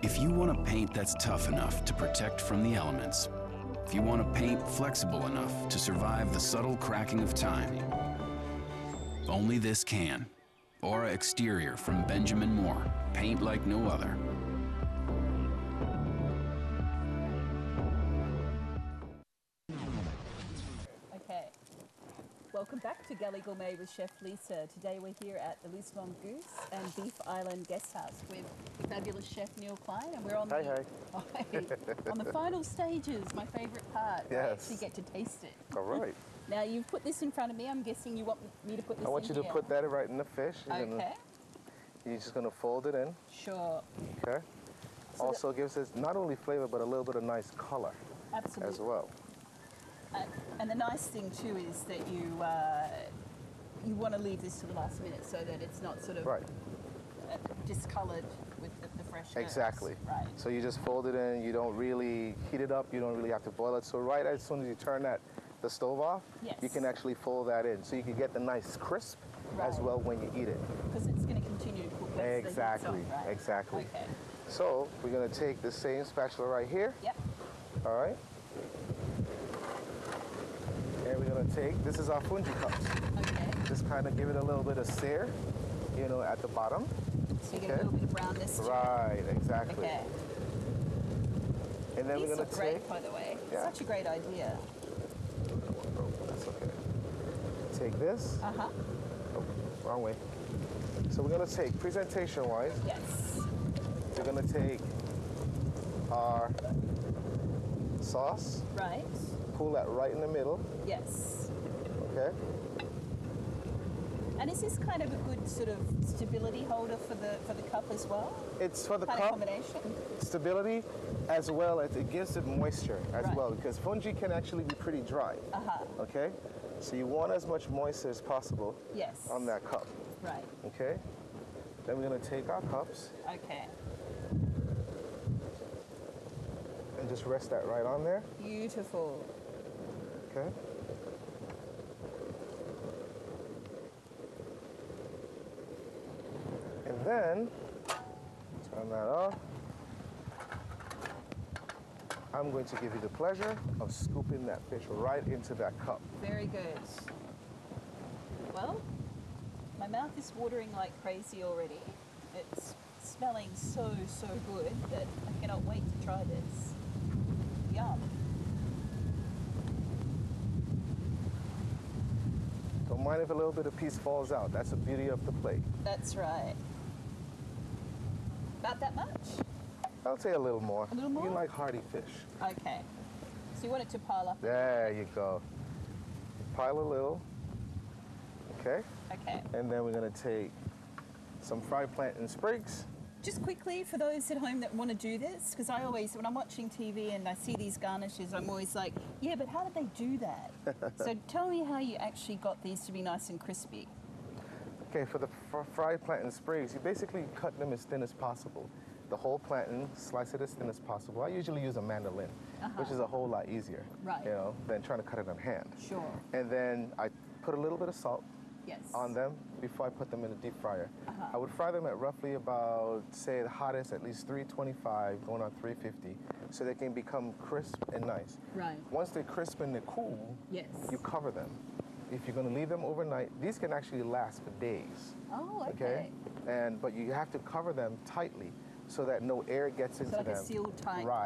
If you want a paint that's tough enough to protect from the elements, if you want a paint flexible enough to survive the subtle cracking of time, only this can. Aura Exterior from Benjamin Moore. Paint like no other. Okay. Welcome back to Galley Gourmet with Chef Lisa. Today we're here at the Loose Mongoose and Beef Island Guest House with the fabulous chef Neil Klein, and we're on on the final stages, my favourite part. Yes. I actually get to taste it. All right. Now you've put this in front of me. I'm guessing you want me to put this in I want you to put that right in the fish. Okay. You're just going to fold it in. Sure. Okay. So also gives us not only flavor, but a little bit of nice color. Absolutely. As well. And the nice thing too is that you want to leave this to the last minute so that it's not sort of discoloured with the fresh herbs. Exactly. Right. So you just fold it in. You don't really heat it up. You don't really have to boil it. So right as soon as you turn the stove off, you can actually fold that in. So you can get the nice crisp as well when you eat it. Because it's going to continue to cook. Exactly. Right? Exactly. Okay. So we're going to take the same spatula right here. Yep. All right. And we're going to take, this is our fungi cups. Okay. Just kind of give it a little bit of sear, at the bottom. So you get a little bit of brownness to it. Right, exactly. Okay. And then These we're going look to great, take, by the way. Yeah. Such a great idea. That's okay. Take this. Uh-huh. Oh, wrong way. So we're going to take, presentation-wise, Yes. we're going to take our sauce. Right. Pull that right in the middle. Yes. Okay. And is this kind of a good sort of stability holder for the cup as well? It's for the kind cup. of combination. Stability, as well as it gives it moisture as well, because fungi can actually be pretty dry. Uh-huh. Okay. So you want as much moisture as possible. Yes. On that cup. Right. Okay. Then we're going to take our cups. Okay. And just rest that right on there. Beautiful. Okay. And then, turn that off. I'm going to give you the pleasure of scooping that fish right into that cup. Very good. Well, my mouth is watering like crazy already. It's smelling so, so good that I cannot wait to try this. Yum. Don't mind if a little bit of piece falls out. That's the beauty of the plate. That's right. About that much? I'll say a little more. A little more? You like hearty fish. Okay. So you want it to pile up? There you go. Pile a little. Okay. Okay. And then we're going to take some fried plantain sprigs. Just quickly, for those at home that want to do this, because I always, when I'm watching TV and I see these garnishes, I'm always like, yeah, but how did they do that? So tell me how you actually got these to be nice and crispy. Okay, for the fried plantain sprigs, you basically cut them as thin as possible. The whole plantain, slice it as thin as possible. I usually use a mandolin, which is a whole lot easier, than trying to cut it on hand. Sure. And then I put a little bit of salt on them before I put them in the deep fryer. I would fry them at roughly about, say, the hottest, at least 325, going on 350, so they can become crisp and nice. Right. Once they're crisp and they're cool, you cover them. If you're going to leave them overnight, these can actually last for days. Oh, okay. But you have to cover them tightly so that no air gets into them. So like a sealed tight. Right.